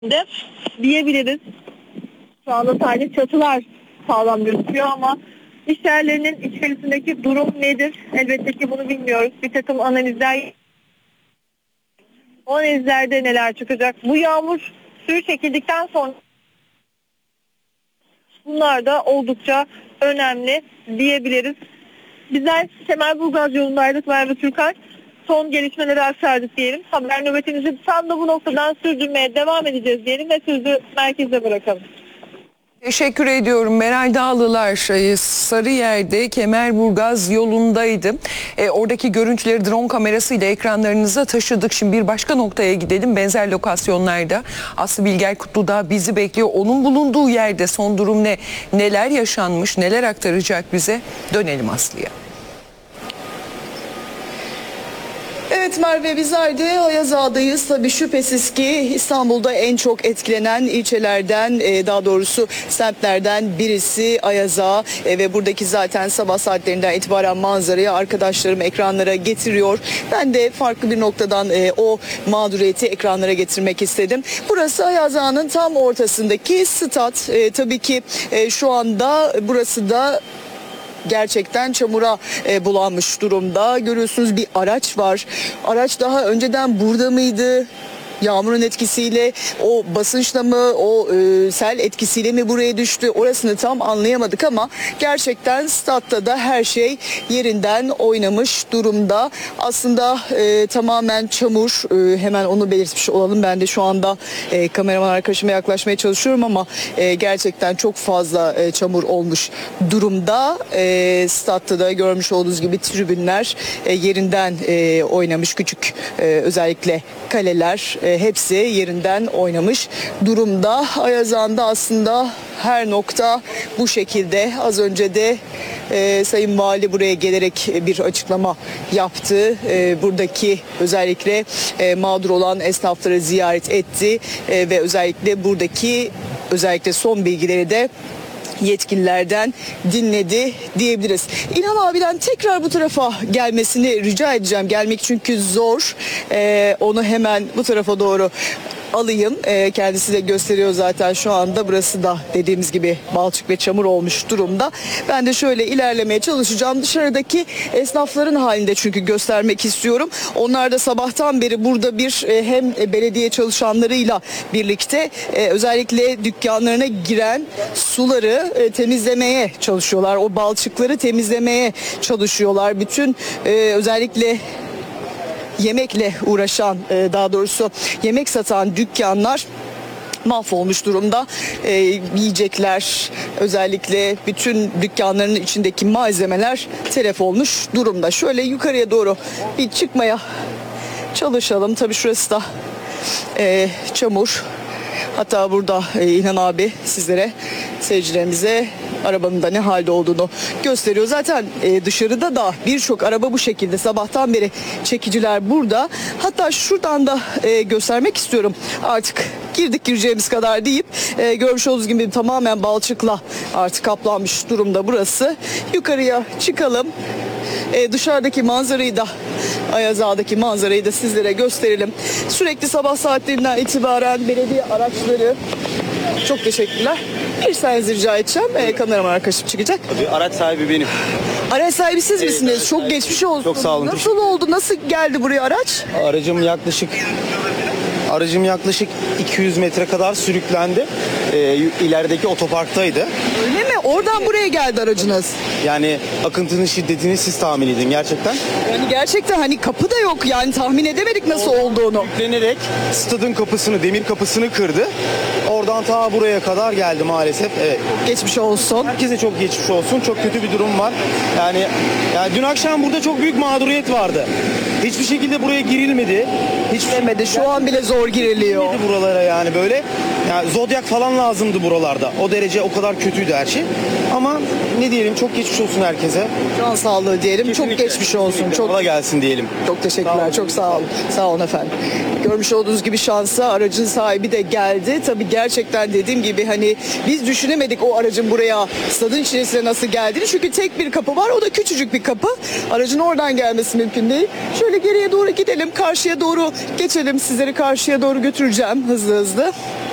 de diyebiliriz. Şu anda sadece çatılar sağlam gözüküyor ama iş yerlerinin içerisindeki durum nedir? Elbette ki bunu bilmiyoruz. Bir takım analizler, o analizlerde neler çıkacak? Bu yağmur suyu çekildikten sonra bunlar da oldukça önemli diyebiliriz. Bizler Kemerburgaz yolundaydık. Merve Türkay. Son gelişmeleri aktardık diyelim. Haber nöbetimizi tam da bu noktadan sürdürmeye devam edeceğiz diyelim ve sözü merkeze bırakalım. Teşekkür ediyorum. Meral Dağlılar Sarıyer'de Kemerburgaz yolundaydı. Oradaki görüntüleri drone kamerasıyla ekranlarınıza taşıdık. Şimdi bir başka noktaya gidelim. Benzer lokasyonlarda Aslı Bilger Kutludağ bizi bekliyor. Onun bulunduğu yerde son durum ne? Neler yaşanmış? Neler aktaracak bize? Dönelim Aslı'ya. Evet Merve, bizler de Ayaz Ağa'dayız. Tabii şüphesiz ki İstanbul'da en çok etkilenen ilçelerden, daha doğrusu semtlerden birisi Ayaz Ağa. Ve buradaki zaten sabah saatlerinden itibaren manzarayı arkadaşlarım ekranlara getiriyor. Ben de farklı bir noktadan o mağduriyeti ekranlara getirmek istedim. Burası Ayaz Ağa'nın tam ortasındaki stat. Tabii ki şu anda burası da gerçekten çamura bulanmış durumda. Görüyorsunuz bir araç var. Araç daha önceden burada mıydı? Yağmurun etkisiyle, o basınçla mı, o sel etkisiyle mi buraya düştü? Orasını tam anlayamadık ama gerçekten statta da her şey yerinden oynamış durumda. Aslında tamamen çamur. Hemen onu belirtmiş olalım. Ben de şu anda kameraman arkadaşıma yaklaşmaya çalışıyorum ama gerçekten çok fazla çamur olmuş durumda. Statta da görmüş olduğunuz gibi tribünler yerinden oynamış. Küçük özellikle kaleler hepsi yerinden oynamış durumda. Ayaz Ağa'nda aslında her nokta bu şekilde. Az önce de Sayın Vali buraya gelerek bir açıklama yaptı. Buradaki özellikle mağdur olan esnafları ziyaret etti ve özellikle buradaki son bilgileri de yetkililerden dinledi diyebiliriz. İlhan abiden tekrar bu tarafa gelmesini rica edeceğim. Gelmek çünkü zor. Onu hemen bu tarafa doğru alayım. Kendisi de gösteriyor zaten şu anda. Burası da dediğimiz gibi balçık ve çamur olmuş durumda. Ben de şöyle ilerlemeye çalışacağım. Dışarıdaki esnafların halinde çünkü göstermek istiyorum. Onlar da sabahtan beri burada bir hem belediye çalışanlarıyla birlikte özellikle dükkanlarına giren suları temizlemeye çalışıyorlar. O balçıkları temizlemeye çalışıyorlar. Bütün özellikle yemekle uğraşan, daha doğrusu yemek satan dükkanlar mahvolmuş durumda. Yiyecekler, özellikle bütün dükkanların içindeki malzemeler telef olmuş durumda. Şöyle yukarıya doğru bir çıkmaya çalışalım. Tabii şurası da çamur. Hatta burada İlhan abi sizlere, seyircilerimize arabanın da ne halde olduğunu gösteriyor. Zaten dışarıda da birçok araba bu şekilde sabahtan beri, çekiciler burada. Hatta şuradan da göstermek istiyorum. Artık gireceğimiz kadar deyip görmüş olduğunuz gibi tamamen balçıkla artık kaplanmış durumda burası. Yukarıya çıkalım. Dışarıdaki manzarayı da, Ayaz Ağa'daki manzarayı da sizlere gösterelim. Sürekli sabah saatlerinden itibaren belediye araçları, çok teşekkürler. Bir saniye rica edeceğim. Kameraman arkadaşım çıkacak. Tabii, araç sahibi benim. Araç sahibi siz misiniz? Çok geçmiş olsun. Çok sağ olun. Nasıl oldu? Nasıl geldi buraya araç? Aracım yaklaşık 200 metre kadar sürüklendi. İlerideki otoparktaydı. Öyle mi? Oradan buraya geldi aracınız. Yani akıntının şiddetini siz tahmin edin gerçekten. Yani gerçekten hani kapı da yok, yani tahmin edemedik nasıl olduğunu. Yüklenerek stadın kapısını, demir kapısını kırdı. Oradan ta buraya kadar geldi maalesef. Evet. Geçmiş olsun. Herkese çok geçmiş olsun. Çok kötü bir durum var. Yani dün akşam burada çok büyük mağduriyet vardı. Hiçbir şekilde buraya girilmedi. Hiç Demedi. Şu an bile zor giriliyor. Buralara yani böyle. Yani Zodyak falan lazımdı buralarda. O derece, o kadar kötüydü her şey. Ama ne diyelim, çok geçmiş olsun herkese. Can sağlığı diyelim. Kesinlikle, çok geçmiş olsun. kesinlikle. Çok Kolay gelsin diyelim. Çok teşekkürler. Çok sağ olun. Sağ olun efendim. Görmüş olduğunuz gibi şansa aracın sahibi de geldi. Tabii gerçekten dediğim gibi hani biz düşünemedik o aracın buraya, stadın içerisine nasıl geldiğini. Çünkü tek bir kapı var. O da küçücük bir kapı. Aracın oradan gelmesi mümkün değil. Şöyle geriye doğru gidelim. Karşıya doğru geçelim. Sizleri karşıya doğru götüreceğim hızlı hızlı.